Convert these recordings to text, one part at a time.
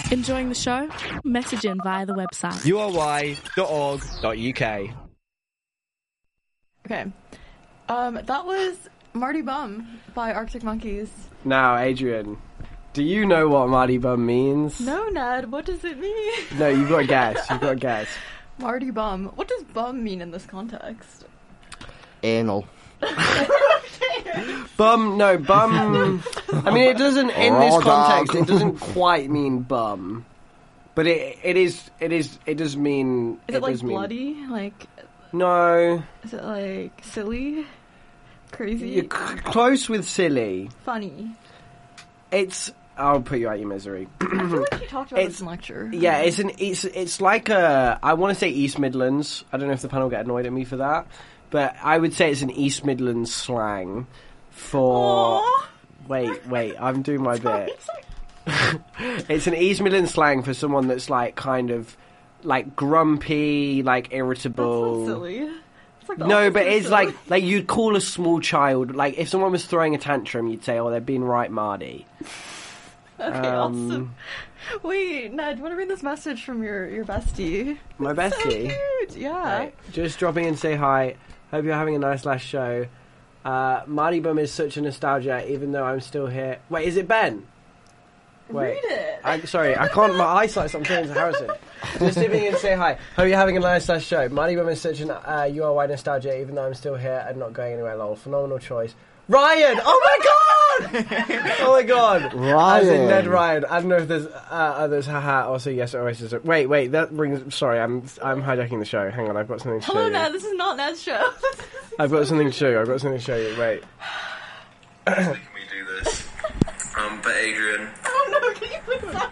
Enjoying the show? Message in via the website. ury.org.uk. Okay. That was Marty Bum by Arctic Monkeys. Now, Adrian, do you know what Marty Bum means? No, Ned, what does it mean? No, you've got to guess. You've got to guess. Marty Bum. What does bum mean in this context? Anal. Bum. I mean, it doesn't, in this context, it doesn't quite mean bum. But it does mean... Is it like bloody? Like... No. Is it like silly? Crazy? You're close with silly. Funny? I'll put you out your misery. I feel like you talked about this in lecture. Yeah, it's like I want to say East Midlands. I don't know if the panel get annoyed at me for that, but I would say it's an East Midlands slang for... Aww. Wait, I'm doing my bit. It's an East Midlands slang for someone that's like kind of like grumpy, like irritable. That's not silly. Like no, but it's like you'd call a small child, like if someone was throwing a tantrum, you'd say, "Oh, they're being right, Marty." Okay, awesome. Wait, Ned, do you want to read this message from your bestie? My bestie? So cute, yeah. Right. Just dropping in to say hi. Hope you're having a nice last show. Marty Bum is such a nostalgia, even though I'm still here. Wait, is it Ben? Wait. Read it. Sorry, I can't. My eyesight's not turning to Harrison. Just dipping in to say hi. Hope you're having a nice last show. Marty Bum is such an URY nostalgia, even though I'm still here and not going anywhere. Lol. Phenomenal choice. Ryan! Oh my god! Oh my god! Ryan! As in Ned Ryan. I don't know if there's others. Haha. Also, yes, Oasis. Wait. That brings. Sorry, I'm hijacking the show. Hang on, I've got something to show you. Hello, Ned. This is not Ned's show. I've got something to show you. Wait. Can we do this? But Adrian. Oh no! Can you please stop?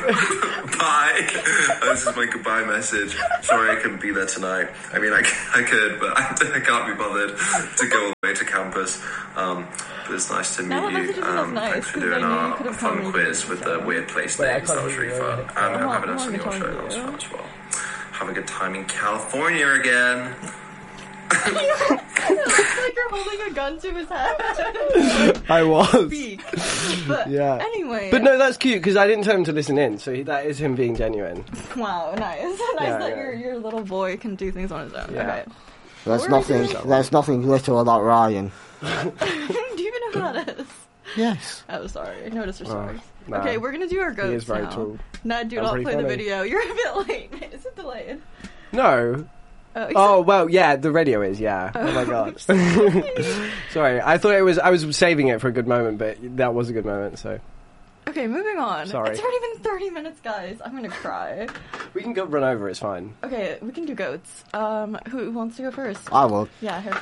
Bye. This is my goodbye message. Sorry I couldn't be there tonight. I mean, I could, but I can't be bothered to go all the way to campus. But it's nice to meet you. Thanks for doing our fun quiz with the weird place names. That was really fun. And having us on your show, that was fun as well. Have a good time in California again. It looks like you're holding a gun to his head. I was. Speak. But yeah. Anyway. But no, that's cute because I didn't tell him to listen in, so that is him being genuine. Wow, nice. That your little boy can do things on his own. Yeah. Okay. There's nothing little about Ryan. Do you even know who that is? Yes. Oh, sorry. No disrespect. Nah. Okay, we're gonna do our goats He is very now. tall. Ned, do I'm not pretty play the funny. video. You're a bit late. Is it delayed? No. Oh, well, yeah, the radio is, yeah. Oh my god. Sorry, I thought I was saving it for a good moment, but that was a good moment, so. Okay, moving on. Sorry. It's already been 30 minutes, guys. I'm gonna cry. We can go run over, it's fine. Okay, we can do goats. Who wants to go first? I will. Yeah, here.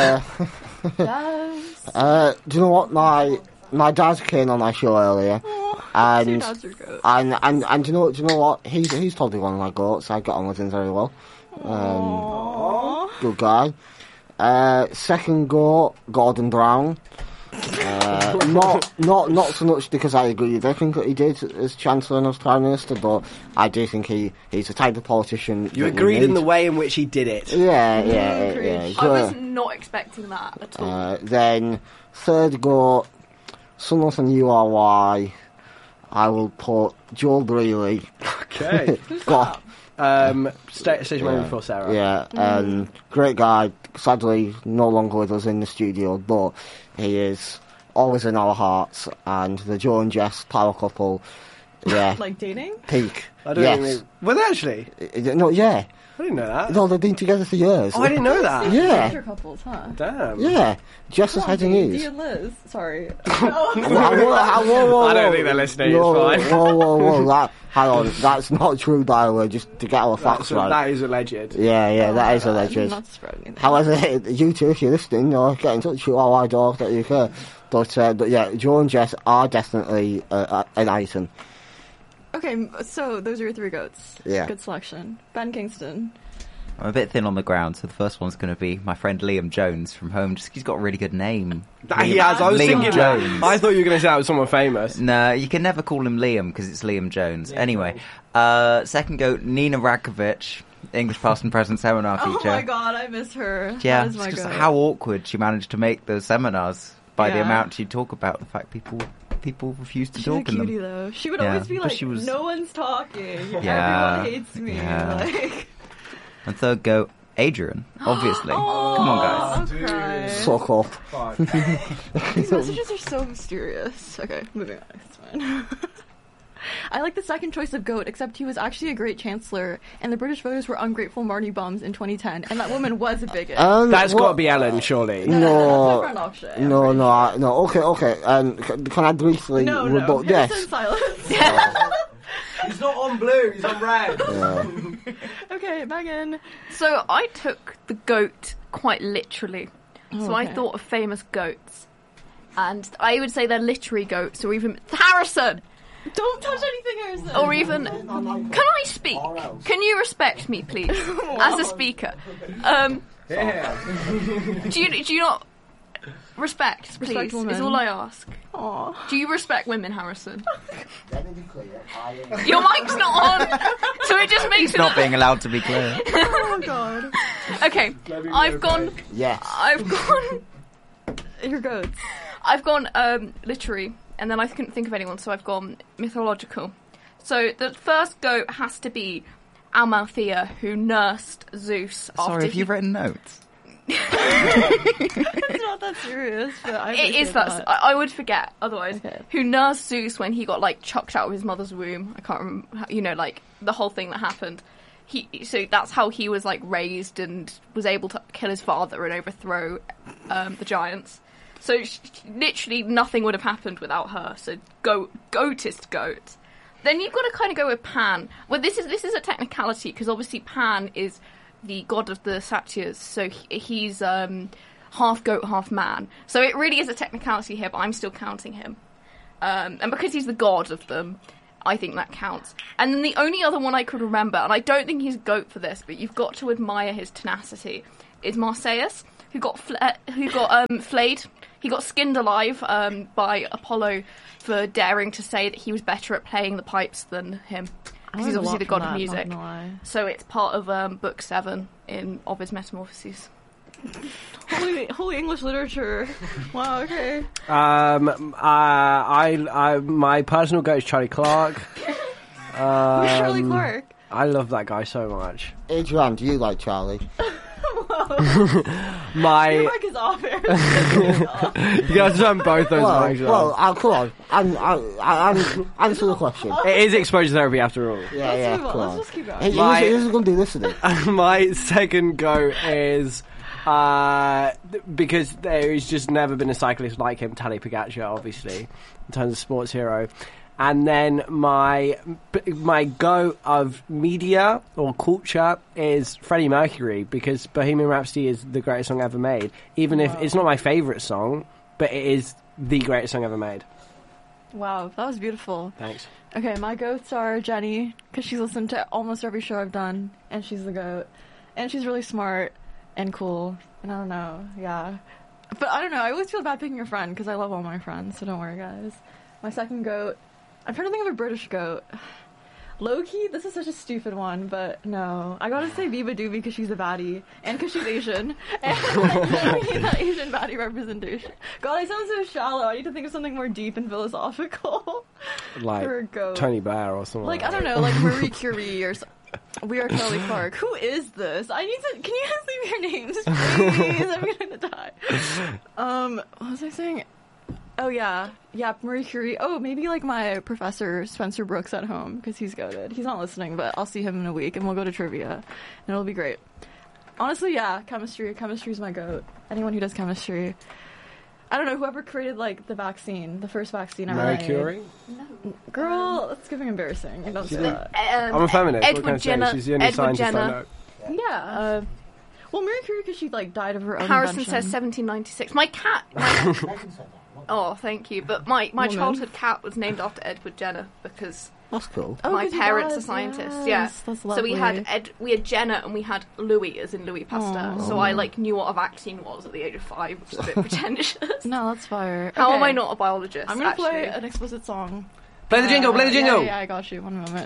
Yes. Do you know what? My dad came on my show earlier. So your dad's your goat. And do you know what? He's totally one of my goats. I get on with him very well. Good guy. Second goat, Gordon Brown. Not so much because I agree with everything that he did as Chancellor and as Prime Minister, but I do think he's the type of politician. You agreed in the way in which he did it. Yeah. I was not expecting that at all. Then third goat, someone from URY. I will put Joel Brealey. Okay. Who's that? Station manager before Sarah. Yeah, great guy. Sadly, no longer with us in the studio, but he is always in our hearts. And the Joe and Jess power couple, yeah, Like dating? peak. I don't yes. even... Were they actually? No, yeah. I didn't know that. No, they've been together for years. Oh, I didn't know that. Yeah. Sister couples, huh? Damn. Yeah, Jess is heading Dee east. and Liz. Sorry. Whoa, I don't think they're listening, it's fine. Whoa. Hang on, that's not true, by the way, just to get our facts right. That is alleged. Yeah, that is I'm alleged. not spreading it. However, you two, if you're listening, get in touch with URY.org.uk. But yeah, Joe and Jess are definitely an item. Okay, so those are your three goats. Yeah. Good selection. Ben Kingston. I'm a bit thin on the ground, so the first one's going to be my friend Liam Jones from home. Just 'cause he's got a really good name. He has. I was Liam thinking Jones. that. I thought you were going to say that was someone famous. No, you can never call him Liam because it's Liam Jones. Anyway, second goat, Nina Rakovic, English past and present seminar teacher. Oh my god, I miss her. Yeah, That is my it's just goat. how awkward she managed to make those seminars by the Yeah. amount she'd talk about the fact people people refuse to She's a talk in cutie them. though. She would Yeah, always be but like, she was- no one's talking. Yeah, Everyone hates me. yeah. Like, And third goat, Adrian, obviously. Come on, guys. I'll cry. Suck up. These messages are so mysterious. Okay, moving on. It's fine. I like the second choice of GOAT, except he was actually a great chancellor, and the British voters were ungrateful Marty bums in 2010, and that woman was a bigot. That's what- got to be Ellen, surely. That's my No, friend option. no. Okay. Can I briefly No, rebut? Harrison Yes. silence. He's not on blue, he's on red. Yeah. Okay, Megan. So I took the goat quite literally. So I okay. thought of famous goats. And I would say they're literary goats, or even Harrison! Don't touch anything, Harrison. Or even... Can I speak? Can you respect me, please? As a speaker. Yeah. Do you not... Respect, please, Respect women. is all I ask. Aw. Do you respect women, Harrison? Your mic's not on, so it just makes He's not being allowed to be clear. Oh, God. Okay, I've gone... Yes. I've gone... Your goats. I've gone literary, and then I couldn't think of anyone, so I've gone mythological. So the first goat has to be Amalthea, who nursed Zeus after Sorry, have he... you written notes? It's not that serious, but I It is appreciate that. I would forget otherwise. Okay. Who nursed Zeus when he got like chucked out of his mother's womb? I can't remember. You know, like the whole thing that happened. So that's how he was like raised and was able to kill his father and overthrow the giants. So literally nothing would have happened without her. So goatist goat. Then you've got to kind of go with Pan. Well, this is a technicality because obviously Pan is the god of the satyrs, so he's half goat, half man. So it really is a technicality here, but I'm still counting him. And because he's the god of them, I think that counts. And then the only other one I could remember, and I don't think he's goat for this, but you've got to admire his tenacity, is Marsyas, who got flayed. He got skinned alive by Apollo for daring to say that he was better at playing the pipes than him. Because he's obviously the god of music. So it's part of Book 7 in Ovid's Metamorphoses. Holy English literature. Wow, okay. My personal goat is Charlie Clark. Charlie Clark. I love that guy so much. Adrian, do you like Charlie? Your My mic is off here. you guys done both those mics. Come on. Answer the question. It is exposure therapy after all. Yeah, move on. come Let's on. just keep going. Hey, who's going to do this today? My second goat is because there has just never been a cyclist like him, Tadej Pogačar, obviously, in terms of sports hero. And then my goat of media or culture is Freddie Mercury, because Bohemian Rhapsody is the greatest song ever made. Even if it's not my favourite song, but it is the greatest song ever made. Wow, that was beautiful. Thanks. Okay, my goats are Jenny, because she's listened to almost every show I've done, and she's the goat. And she's really smart and cool, and I don't know, yeah. But I don't know, I always feel bad picking a friend, because I love all my friends, so don't worry, guys. My second goat, I'm trying to think of a British goat. Low-key, this is such a stupid one, but no. I gotta say Biba Doobie because she's a baddie, and because she's Asian. And I need that Asian baddie representation. God, I sound so shallow. I need to think of something more deep and philosophical. Like For a goat. Tony Blair or something. Like, I don't know, like Marie Curie or we are Charlie Clark. Who is this? I need to. Can you guys leave your names, please? I'm gonna die. What was I saying? Oh yeah, Marie Curie. Oh, maybe like my professor Spencer Brooks at home because he's goated. He's not listening, but I'll see him in a week and we'll go to trivia, and it'll be great. Honestly, yeah, chemistry. Chemistry's my goat. Anyone who does chemistry. I don't know, whoever created like the vaccine, the first vaccine ever Marie made. Curie? Girl, that's giving embarrassing. Don't say that. I'm a feminist. What can I Edward say? Jenner. She's the only Edward scientist I Jenner. know. Yeah. Well, Marie Curie because she like died of her own Harrison invention. says 1796. My cat. Oh, thank you. But my childhood cat was named after Edward Jenner because That's cool. Oh, my 'cause your parents dad- are scientists. yes, Yeah. that's So we lovely. had Jenner and we had Louis, as in Louis Pasteur. Aw. So I like knew what a vaccine was at the age of 5, which is a bit pretentious. No, that's fire. How Okay. am I not a biologist? I'm gonna actually? play an explicit song. Play the jingle, play the jingle! Yeah, I got you. One moment.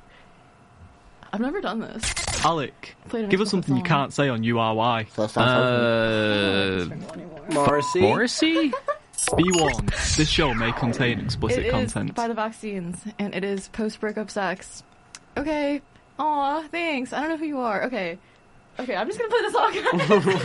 I've never done this. Alec, Played an give us explicit something you song. can't say on URY. First time. I don't know anymore. Morrissey. Morrissey? Be warned, this show may contain explicit It is content. by the vaccines, and it is post-breakup sex. Okay. Aw, thanks. I don't know who you are. Okay, I'm just gonna play the song.